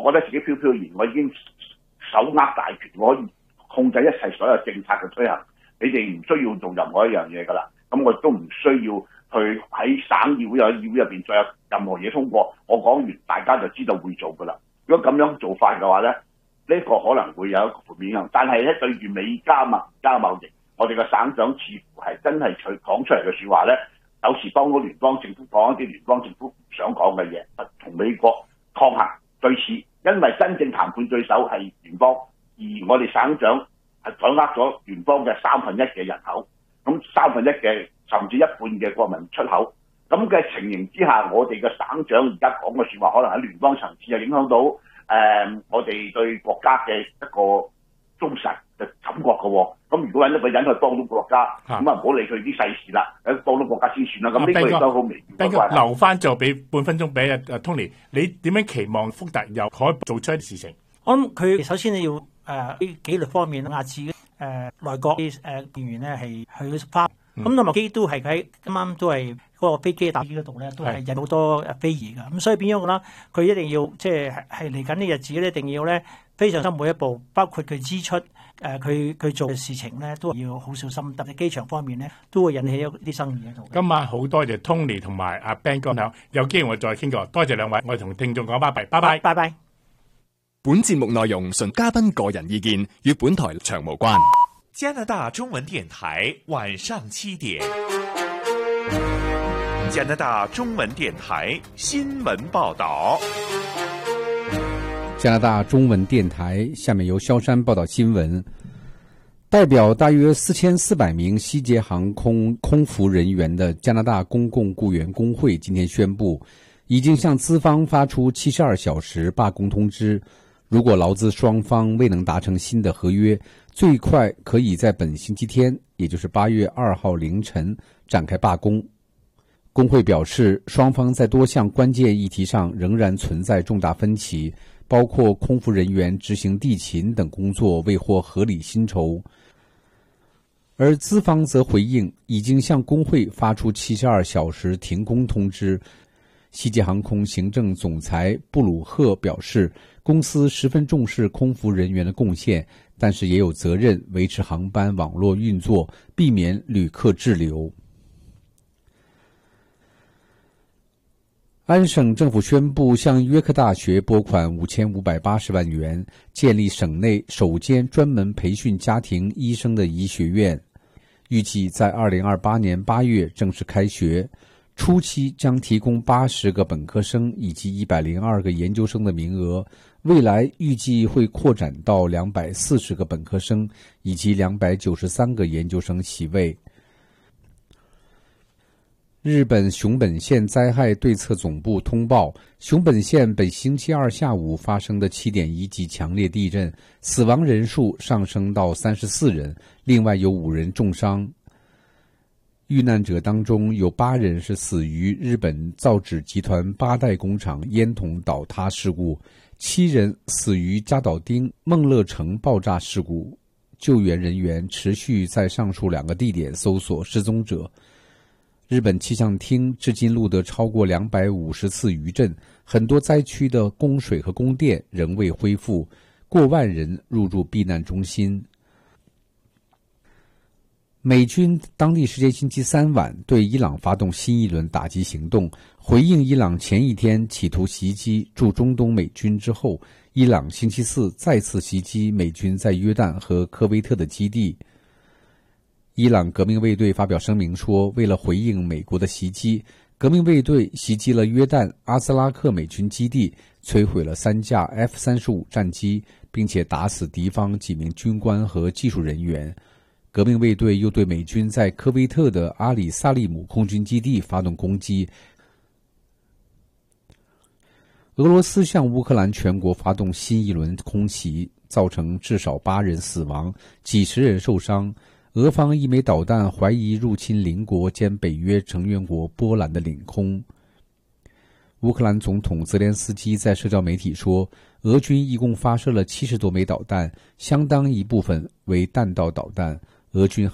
覺得自己飄飄然，我已經手握大權，我可以控制一切所有政策嘅推行。你哋唔需要做任何一樣嘢㗎啦。咁我都唔需要去喺省議會或者議會入邊再有任何嘢通過。我講完，大家就知道會做㗎啦。如果咁樣做法嘅話咧，呢個可能會有一個負面影響。但係咧，對住美加貿易，我哋嘅省長似乎係真係講出嚟嘅説話咧，有時幫到聯邦政府講一啲聯邦政府唔想講嘅嘢，同美國抗衡對峙。因為真正談判對手係聯邦，而我哋省長係掌握咗聯邦嘅1/3嘅人口，咁1/3嘅甚至一半嘅國民出口。咁嘅情形之下，我哋嘅省長而家講嘅説話，可能喺聯邦層次就影響到我哋對國家嘅一個忠實嘅感覺嘅喎。咁如果揾一個人去幫到國家，咁啊唔好理佢啲細事啦，幫到國家先算啦。咁呢個亦都好微妙。 留翻就俾半分鐘俾Tony， 你點樣期望福特又可以做出一啲事情？ 我諗佢首先你要紀律方面壓制內閣議員咧係去花。咁同埋機都係喺啱啱都係嗰個飛機打機嗰度咧，都係引好多非議㗎。咁所以變咗我覺得佢一定要即係嚟緊啲日子咧，一定要咧非常心每一步，包括佢支出佢做嘅事情咧，都要好小心。特別機場方面咧，都會引起一啲爭議喺度。 今晚好多謝 Tony 同埋阿 Ben 哥，有機會我再傾過。多謝兩位，我哋同聽眾講拜拜，拜拜， 拜拜。 本節目內容純嘉賓個人意見，與本台立場無關。 加拿大中文電台晚上7點，加拿大中文電台新聞報道。 加拿大中文電台下面由蕭山報道新聞。代表大約4400名西捷航空空服人員的加拿大公共雇員工會今天宣布，已經向資方發出72小時罷工通知。如果勞資雙方未能達成新的合約，最快可以在本星期天，也就是8月2號凌晨展開罷工。工會表示，雙方在多項關鍵議題上仍然存在重大分歧，包括空服人員執行地勤等工作未獲合理薪酬。而資方則回應，已經向工會發出72小時停工通知。西捷航空行政總裁布魯赫表示，公司十分重視空服人員的貢獻，但是也有責任維持航班網絡運作，避免旅客滯留。安省政府宣布向約克大學撥款5580萬元，建立省內首間專門培訓家庭醫生的醫學院，預計在2028年8月正式開學。初期將提供80個本科生以及102個研究生的名額，未來預計會擴展到240個本科生以及293個研究生席位。日本熊本縣災害對策總部通報，熊本縣本星期二下午發生的7.1級強烈地震，死亡人數上升到34人，另外有5人重傷。遇難者當中有8人是死於日本造紙集團八代工廠煙筒倒塌事故，7人死於加島町孟樂城爆炸事故。救援人員持續在上述2個地點搜索失蹤者。日本氣象廳至今錄得超過250次餘震，很多災區的供水和供電仍未恢復，過萬人入住避難中心。美軍當地時間星期3晚對伊朗發動新一輪打擊行動，回應伊朗前一天企圖襲擊駐中東美軍之後，伊朗星期4再次襲擊美軍在約旦和科威特的基地。伊朗革命衛隊發表聲明說，為了回應美國的襲擊，革命衛隊襲擊了約旦阿斯拉克美軍基地，摧毀了3架 F-35 戰機，並且打死敵方幾名軍官和技術人員。革命衛隊又對美軍在科威特的阿里薩利姆空軍基地發動攻擊。俄羅斯向烏克蘭全國發動新一輪空襲，造成至少8人死亡，幾十人受傷。俄方一枚導彈懷疑入侵鄰國兼北約成員國波蘭的領空。烏克蘭總統澤連斯基在社交媒體說，俄軍一共發射了70多枚導彈，相當一部分為彈道導彈。俄軍